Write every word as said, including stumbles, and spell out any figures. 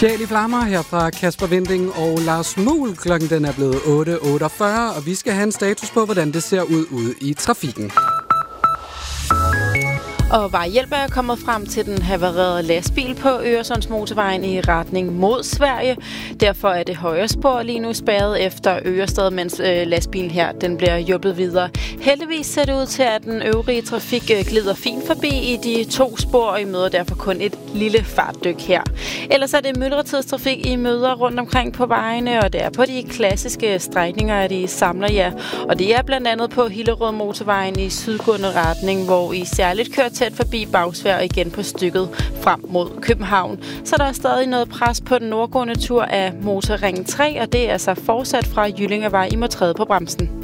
Sjæl i flammer her fra Kasper Winding og Lars Muhl. Klokken den er blevet otte otteogfyrre, og vi skal have en status på, hvordan det ser ud ude i trafikken. Og Vejhjælp er kommet frem til den havarerede lastbil på Øresundsmotorvejen i retning mod Sverige. Derfor er det højre spor lige nu spærret efter Ørestad, mens øh, lastbilen her den bliver hjulpet videre. Heldigvis ser det ud til, at den øvrige trafik øh, glider fint forbi i de to spor, og I møder derfor kun et lille fartdyk her. Ellers er det myldretidstrafik, I møder rundt omkring på vejene, og det er på de klassiske strækninger, at I samler jer. Og det er blandt andet på Hillerød Motorvejen i sydgående retning, hvor I særligt kører tæt forbi Bagsværd og igen på stykket frem mod København. Så der er stadig noget pres på den nordgående tur af Motorring tre, og det er altså fortsat fra Jyllingevej. I må træde på bremsen.